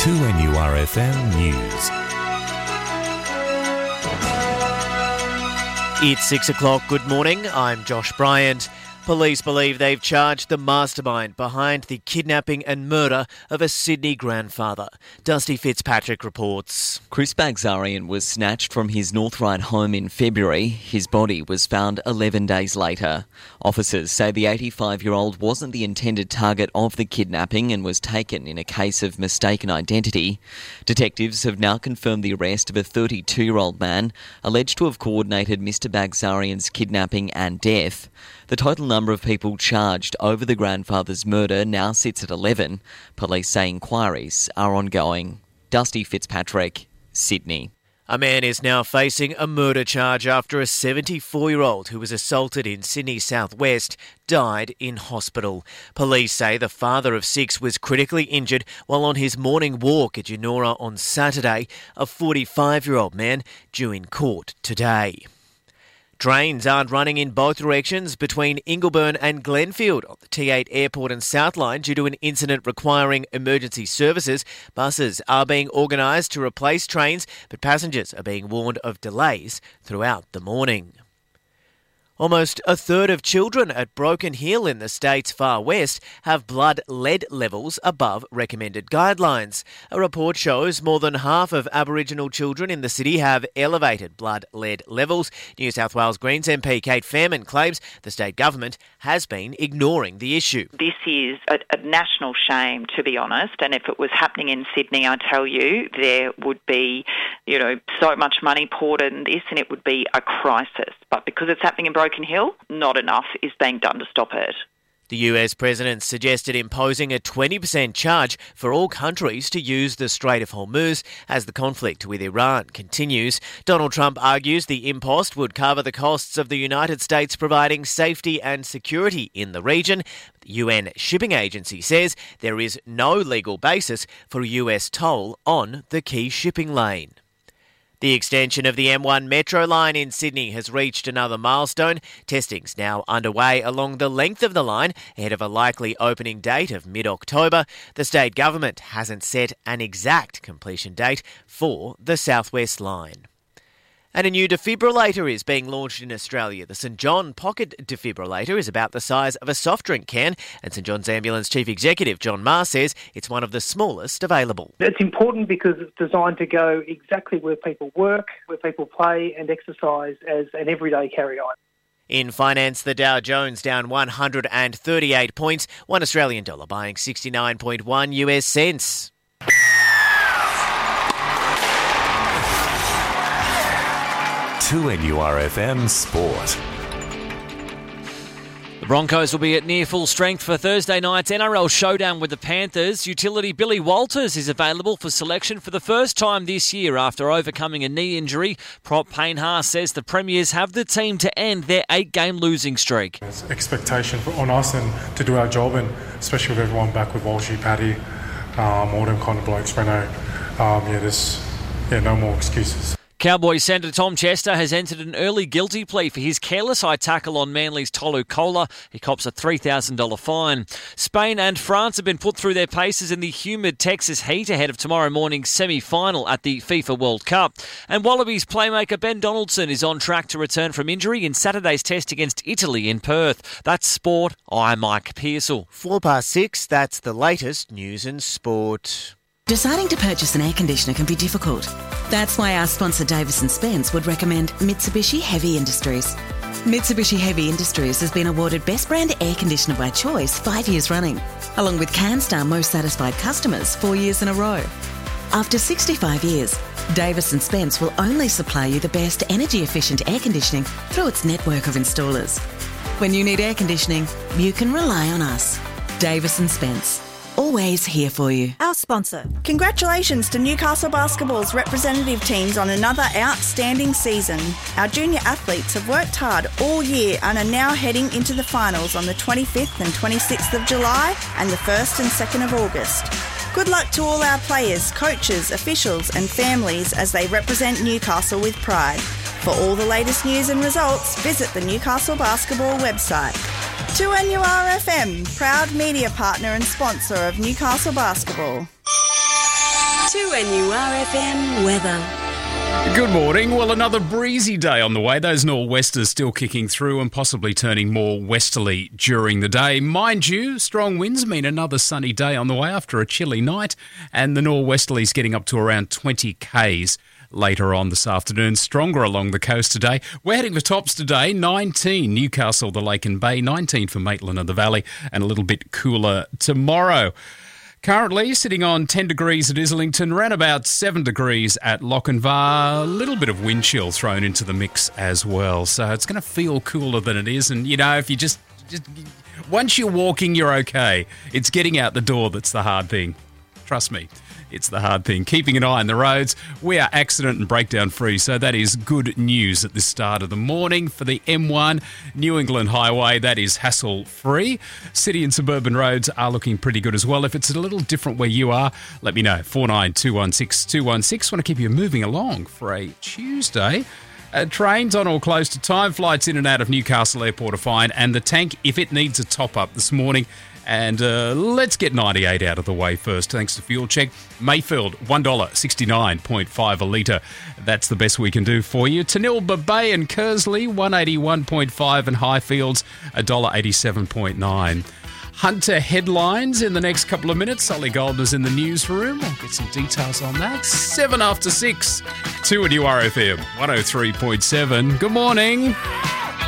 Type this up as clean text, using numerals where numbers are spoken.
2NURFM News. It's 6 o'clock. Good morning. I'm Josh Bryant. Police believe they've charged the mastermind behind the kidnapping and murder of a Sydney grandfather. Dusty Fitzpatrick reports. Chris Bagzarian was snatched from his North Ryde home in February. His body was found 11 days later. Officers say the 85-year-old wasn't the intended target of the kidnapping and was taken in a case of mistaken identity. Detectives have now confirmed the arrest of a 32-year-old man alleged to have coordinated Mr Bagzarian's kidnapping and death. The total number of people charged over the grandfather's murder now sits at 11. Police say inquiries are ongoing. Dusty Fitzpatrick, Sydney. A man is now facing a murder charge after a 74-year-old who was assaulted in Sydney's southwest died in hospital. Police say the father of 6 was critically injured while on his morning walk at Yennora on Saturday. A 45-year-old man due in court today. Trains aren't running in both directions between Ingleburn and Glenfield on the T8 Airport and South Line due to an incident requiring emergency services. Buses are being organised to replace trains, but passengers are being warned of delays throughout the morning. Almost a third of children at Broken Hill in the state's far west have blood lead levels above recommended guidelines. A report shows more than half of Aboriginal children in the city have elevated blood lead levels. New South Wales Greens MP Kate Fairman claims the state government has been ignoring the issue. This is a national shame, to be honest, and if it was happening in Sydney, I tell you, there would be, so much money poured in this and it would be a crisis. But because it's happening in Broken Hill, not enough is being done to stop it. The US president suggested imposing a 20% charge for all countries to use the Strait of Hormuz as the conflict with Iran continues. Donald Trump argues the impost would cover the costs of the United States providing safety and security in the region. The UN Shipping Agency says there is no legal basis for a US toll on the key shipping lane. The extension of the M1 Metro line in Sydney has reached another milestone. Testing's now underway along the length of the line ahead of a likely opening date of mid-October. The state government hasn't set an exact completion date for the South West line. And a new defibrillator is being launched in Australia. The St John Pocket Defibrillator is about the size of a soft drink can, and St John's Ambulance Chief Executive John Maher says it's one of the smallest available. It's important because it's designed to go exactly where people work, where people play and exercise as an everyday carry-on. In finance, the Dow Jones down 138 points, $1 Australian dollar buying 69.1 US cents. To NURFM Sport. The Broncos will be at near full strength for Thursday night's NRL showdown with the Panthers. Utility Billy Walters is available for selection for the first time this year after overcoming a knee injury. Prop Payne Haas says the Premiers have the team to end their 8-game losing streak. There's expectation on us and to do our job, and especially with everyone back with Walshy, Paddy, all them kind of blokes, Breno. No more excuses. Cowboys centre Tom Chester has entered an early guilty plea for his careless eye tackle on Manly's Tolu Kola. He cops a $3,000 fine. Spain and France have been put through their paces in the humid Texas heat ahead of tomorrow morning's semi-final at the FIFA World Cup. And Wallabies playmaker Ben Donaldson is on track to return from injury in Saturday's test against Italy in Perth. That's sport. I'm Mike Pearsall. 6:04, that's the latest news and sport. Deciding to purchase an air conditioner can be difficult. That's why our sponsor Davis & Spence would recommend Mitsubishi Heavy Industries. Mitsubishi Heavy Industries has been awarded Best Brand Air Conditioner by Choice 5 years running, along with CanStar Most Satisfied Customers 4 years in a row. After 65 years, Davis & Spence will only supply you the best energy-efficient air conditioning through its network of installers. When you need air conditioning, you can rely on us. Davis & Spence. Always here for you. Our sponsor. Congratulations to Newcastle Basketball's representative teams on another outstanding season. Our junior athletes have worked hard all year and are now heading into the finals on the 25th and 26th of July and the 1st and 2nd of August. Good luck to all our players, coaches, officials and families as they represent Newcastle with pride. For all the latest news and results, visit the Newcastle Basketball website. 2NURFM, proud media partner and sponsor of Newcastle Basketball. 2NURFM weather. Good morning. Well, another breezy day on the way. Those nor'westers still kicking through and possibly turning more westerly during the day. Mind you, strong winds mean another sunny day on the way after a chilly night, and the nor'westerlies getting up to around 20 k's later on this afternoon. Stronger along the coast today. We're heading for tops today. 19 Newcastle, the Lake and Bay, 19 for Maitland and the Valley, and a little bit cooler tomorrow. Currently sitting on 10 degrees at Islington, around about 7 degrees at Lochinvar. A little bit of wind chill thrown into the mix as well. So it's going to feel cooler than it is. And, you know, if you just once you're walking, you're okay. It's getting out the door that's the hard thing. Trust me. It's the hard thing. Keeping an eye on the roads. We are accident and breakdown free, so that is good news at the start of the morning. For the M1 New England Highway, that is hassle free. City and suburban roads are looking pretty good as well. If it's a little different where you are, let me know. 49216216. Want to keep you moving along for a Tuesday. Trains on or close to time. Flights in and out of Newcastle Airport are fine. And the tank, if it needs a top-up this morning. And let's get 98 out of the way first, thanks to Fuel Check. Mayfield, $1.69.5 a litre. That's the best we can do for you. Tanilba Bay and Kersley, $1.81.5, and Highfields, $1.87.9. Hunter headlines in the next couple of minutes. Solly Goldner's in the newsroom. I'll get some details on that. 7 after 6, 2 at URFM, 103.7. Good morning.